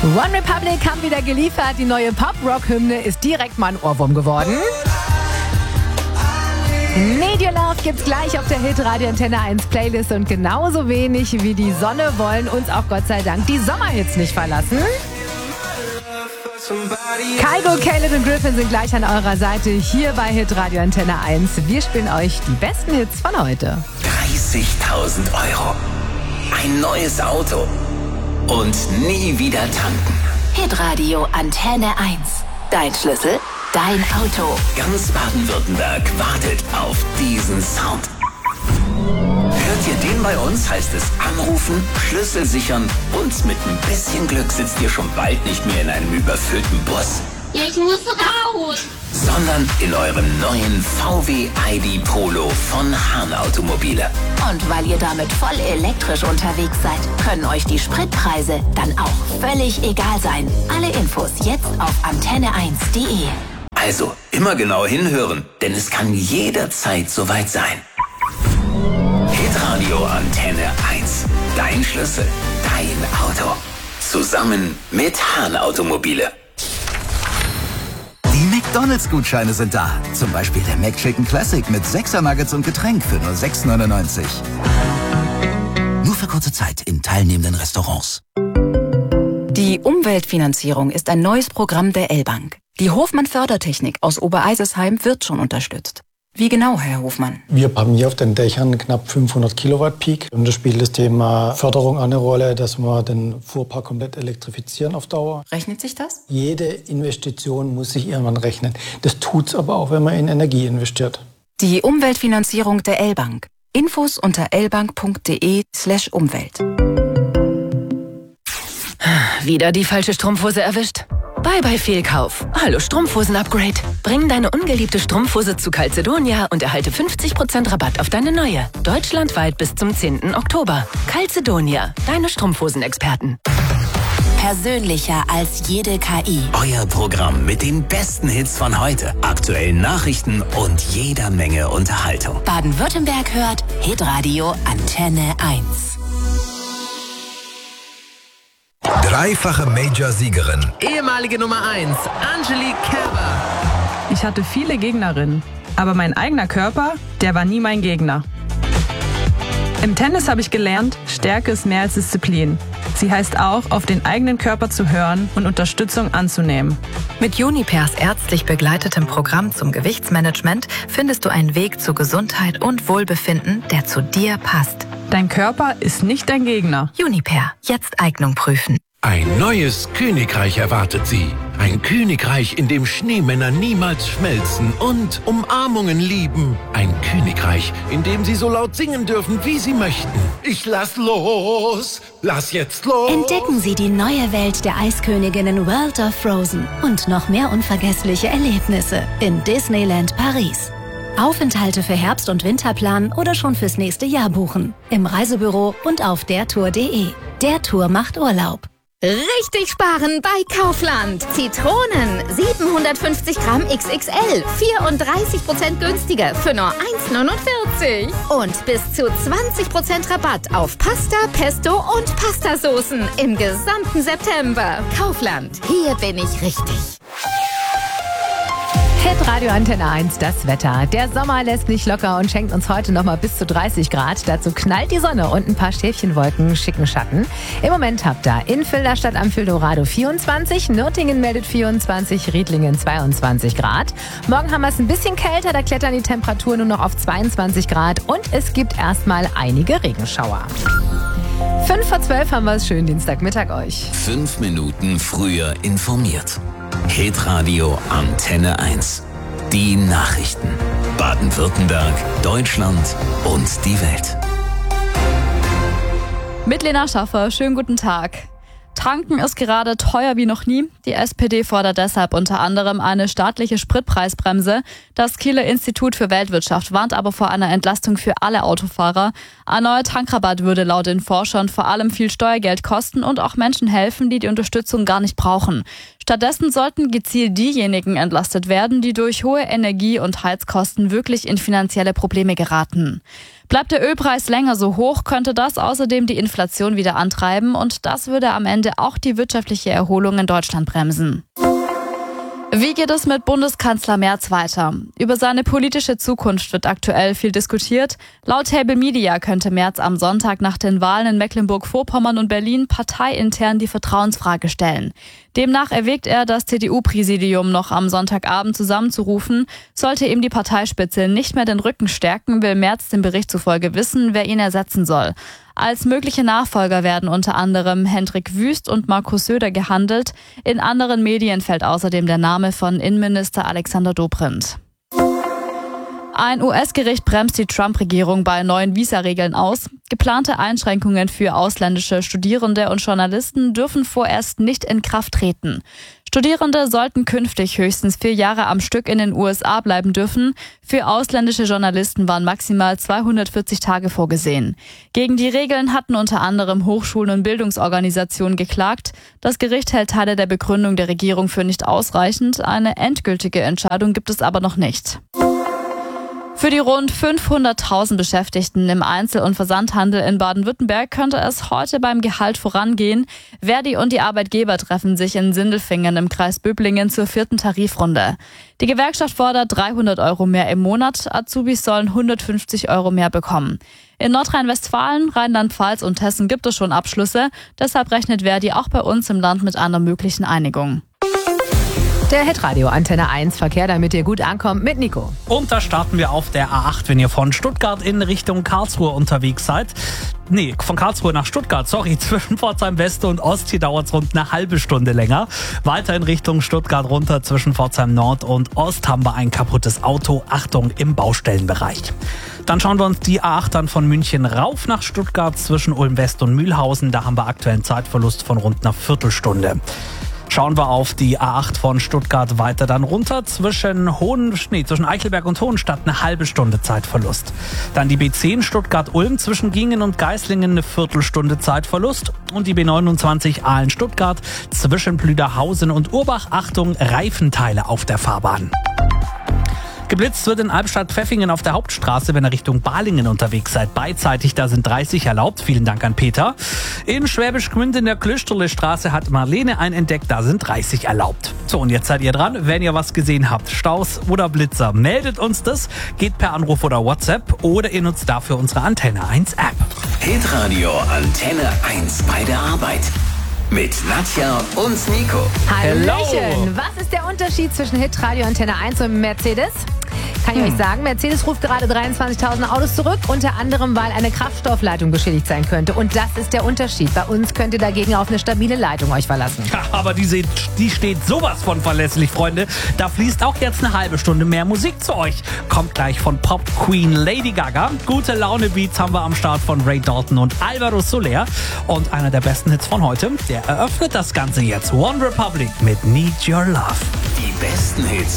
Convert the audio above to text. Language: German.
One Republic haben wieder geliefert. Die neue Pop-Rock-Hymne ist direkt mal ein Ohrwurm geworden. Need Your Love gibt's gleich auf der Hit-Radio Antenne 1 Playlist und genauso wenig wie die Sonne wollen uns auch Gott sei Dank die Sommerhits nicht verlassen. Kygo, Caleb und Griffin sind gleich an eurer Seite hier bei Hit-Radio Antenne 1. Wir spielen euch die besten Hits von heute. 30.000 Euro. Ein neues Auto. Und nie wieder tanken. Hitradio Antenne 1. Dein Schlüssel, dein Auto. Ganz Baden-Württemberg wartet auf diesen Sound. Hört ihr den bei uns, heißt es anrufen, Schlüssel sichern und mit ein bisschen Glück sitzt ihr schon bald nicht mehr in einem überfüllten Bus. Ich muss raus! Sondern in eurem neuen VW ID Polo von Hahn Automobile. Und weil ihr damit voll elektrisch unterwegs seid, können euch die Spritpreise dann auch völlig egal sein. Alle Infos jetzt auf antenne1.de. Also immer genau hinhören, denn es kann jederzeit soweit sein. Hitradio Antenne 1. Dein Schlüssel, dein Auto. Zusammen mit Hahn Automobile. Die McDonalds-Gutscheine sind da. Zum Beispiel der McChicken Classic mit 6er Nuggets und Getränk für nur 6,99. Nur für kurze Zeit in teilnehmenden Restaurants. Die Umweltfinanzierung ist ein neues Programm der L-Bank. Die Hofmann-Fördertechnik aus Obereisesheim wird schon unterstützt. Wie genau, Herr Hofmann? Wir haben hier auf den Dächern knapp 500 Kilowatt Peak. Und da spielt das Thema Förderung eine Rolle, dass wir den Fuhrpark komplett elektrifizieren auf Dauer. Rechnet sich das? Jede Investition muss sich irgendwann rechnen. Das tut's aber auch, wenn man in Energie investiert. Die Umweltfinanzierung der L-Bank. Infos unter lbank.de/Umwelt. Wieder die falsche Strumpfhose erwischt? Bye Fehlkauf. Hallo Strumpfhosen-Upgrade. Bring deine ungeliebte Strumpfhose zu Calzedonia und erhalte 50% Rabatt auf deine neue. Deutschlandweit bis zum 10. Oktober. Calzedonia, deine Strumpfhosenexperten. Persönlicher als jede KI. Euer Programm mit den besten Hits von heute, aktuellen Nachrichten und jeder Menge Unterhaltung. Baden-Württemberg hört Hitradio Antenne 1. Dreifache Major-Siegerin. Ehemalige Nummer 1, Angelique Kerber. Ich hatte viele Gegnerinnen, aber mein eigener Körper, der war nie mein Gegner. Im Tennis habe ich gelernt, Stärke ist mehr als Disziplin. Sie heißt auch, auf den eigenen Körper zu hören und Unterstützung anzunehmen. Mit Junipers ärztlich begleitetem Programm zum Gewichtsmanagement findest du einen Weg zu Gesundheit und Wohlbefinden, der zu dir passt. Dein Körper ist nicht dein Gegner. Juniper, jetzt Eignung prüfen. Ein neues Königreich erwartet sie. Ein Königreich, in dem Schneemänner niemals schmelzen und Umarmungen lieben. Ein Königreich, in dem sie so laut singen dürfen, wie sie möchten. Ich lass los, lass jetzt los. Entdecken Sie die neue Welt der Eisköniginnen World of Frozen und noch mehr unvergessliche Erlebnisse in Disneyland Paris. Aufenthalte für Herbst- und Winter planen oder schon fürs nächste Jahr buchen. Im Reisebüro und auf dertour.de. Der Tour macht Urlaub. Richtig sparen bei Kaufland. Zitronen 750 Gramm XXL, 34% günstiger für nur 1,49. Und bis zu 20% Rabatt auf Pasta, Pesto und Pastasoßen im gesamten September. Kaufland, hier bin ich richtig. Hitradio Antenne 1, das Wetter. Der Sommer lässt nicht locker und schenkt uns heute nochmal bis zu 30 Grad. Dazu knallt die Sonne und ein paar Schäfchenwolken, schicken Schatten. Im Moment habt ihr in Filderstadt am Fildorado 24, Nürtingen meldet 24, Riedlingen 22 Grad. Morgen haben wir es ein bisschen kälter, da klettern die Temperaturen nur noch auf 22 Grad und es gibt erstmal einige Regenschauer. 11:05 haben wir es schön Dienstagmittag euch. 5 Minuten früher informiert. Hitradio Antenne 1. Die Nachrichten. Baden-Württemberg, Deutschland und die Welt. Mit Lena Schaffer, schönen guten Tag. Tanken ist gerade teuer wie noch nie. Die SPD fordert deshalb unter anderem eine staatliche Spritpreisbremse. Das Kieler Institut für Weltwirtschaft warnt aber vor einer Entlastung für alle Autofahrer. Ein neuer Tankrabatt würde laut den Forschern vor allem viel Steuergeld kosten und auch Menschen helfen, die die Unterstützung gar nicht brauchen. Stattdessen sollten gezielt diejenigen entlastet werden, die durch hohe Energie- und Heizkosten wirklich in finanzielle Probleme geraten. Bleibt der Ölpreis länger so hoch, könnte das außerdem die Inflation wieder antreiben und das würde am Ende auch die wirtschaftliche Erholung in Deutschland bremsen. Wie geht es mit Bundeskanzler Merz weiter? Über seine politische Zukunft wird aktuell viel diskutiert. Laut Table Media könnte Merz am Sonntag nach den Wahlen in Mecklenburg-Vorpommern und Berlin parteiintern die Vertrauensfrage stellen. Demnach erwägt er, das CDU-Präsidium noch am Sonntagabend zusammenzurufen. Sollte ihm die Parteispitze nicht mehr den Rücken stärken, will Merz dem Bericht zufolge wissen, wer ihn ersetzen soll. Als mögliche Nachfolger werden unter anderem Hendrik Wüst und Markus Söder gehandelt. In anderen Medien fällt außerdem der Name von Innenminister Alexander Dobrindt. Ein US-Gericht bremst die Trump-Regierung bei neuen Visa-Regeln aus. Geplante Einschränkungen für ausländische Studierende und Journalisten dürfen vorerst nicht in Kraft treten. Studierende sollten künftig höchstens 4 Jahre am Stück in den USA bleiben dürfen. Für ausländische Journalisten waren maximal 240 Tage vorgesehen. Gegen die Regeln hatten unter anderem Hochschulen und Bildungsorganisationen geklagt. Das Gericht hält Teile der Begründung der Regierung für nicht ausreichend. Eine endgültige Entscheidung gibt es aber noch nicht. Für die rund 500.000 Beschäftigten im Einzel- und Versandhandel in Baden-Württemberg könnte es heute beim Gehalt vorangehen. Verdi und die Arbeitgeber treffen sich in Sindelfingen im Kreis Böblingen zur 4. Tarifrunde. Die Gewerkschaft fordert 300 € mehr im Monat, Azubis sollen 150 € mehr bekommen. In Nordrhein-Westfalen, Rheinland-Pfalz und Hessen gibt es schon Abschlüsse, deshalb rechnet Verdi auch bei uns im Land mit einer möglichen Einigung. Der Hitradio Antenne 1 Verkehr, damit ihr gut ankommt, mit Nico. Und da starten wir auf der A8, wenn ihr von Stuttgart in Richtung Karlsruhe unterwegs seid. Nee, von Karlsruhe nach Stuttgart, zwischen Pforzheim West und Ost, hier dauert es rund eine halbe Stunde länger. Weiter in Richtung Stuttgart runter, zwischen Pforzheim Nord und Ost haben wir ein kaputtes Auto. Achtung, im Baustellenbereich. Dann schauen wir uns die A8 dann von München rauf nach Stuttgart, zwischen Ulm West und Mühlhausen. Da haben wir aktuell einen Zeitverlust von rund einer Viertelstunde. Schauen wir auf die A8 von Stuttgart weiter dann runter, zwischen Eichelberg und Hohenstadt eine halbe Stunde Zeitverlust. Dann die B10 Stuttgart-Ulm zwischen Gingen und Geislingen eine Viertelstunde Zeitverlust. Und die B29 Aalen-Stuttgart zwischen Plüderhausen und Urbach. Achtung, Reifenteile auf der Fahrbahn. Geblitzt wird in Albstadt-Pfeffingen auf der Hauptstraße, wenn ihr Richtung Balingen unterwegs seid. Beidseitig, da sind 30 erlaubt. Vielen Dank an Peter. In Schwäbisch Gmünd in der Klösterle-Straße hat Marlene einen entdeckt. Da sind 30 erlaubt. So, und jetzt seid ihr dran. Wenn ihr was gesehen habt, Staus oder Blitzer, meldet uns das. Geht per Anruf oder WhatsApp oder ihr nutzt dafür unsere Antenne 1 App. Hitradio Antenne 1 bei der Arbeit. Mit Nadja und Nico. Hallöchen! Was ist der Unterschied zwischen Hitradio Antenne 1 und Mercedes? Kann ich euch sagen, Mercedes ruft gerade 23.000 Autos zurück, unter anderem, weil eine Kraftstoffleitung beschädigt sein könnte. Und das ist der Unterschied. Bei uns könnt ihr dagegen auf eine stabile Leitung euch verlassen. Ja, aber die steht sowas von verlässlich, Freunde. Da fließt auch jetzt eine halbe Stunde mehr Musik zu euch. Kommt gleich von Pop Queen Lady Gaga. Gute Laune Beats haben wir am Start von Ray Dalton und Alvaro Soler. Und einer der besten Hits von heute, der eröffnet das Ganze jetzt. One Republic mit Need Your Love. Die besten Hits